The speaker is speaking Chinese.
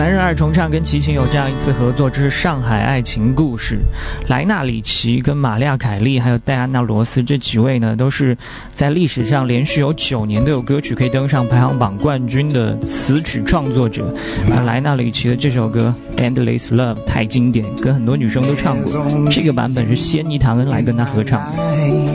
三人二重唱跟齐秦有这样一次合作，这是上海爱情故事。莱纳里奇跟玛利亚凯莉还有戴安娜罗斯这几位呢，都是在历史上连续有9年都有歌曲可以登上排行榜冠军的词曲创作者。而莱纳里奇的这首歌 Endless Love 太经典，跟很多女生都唱过，这个版本是仙妮唐恩来跟他合唱。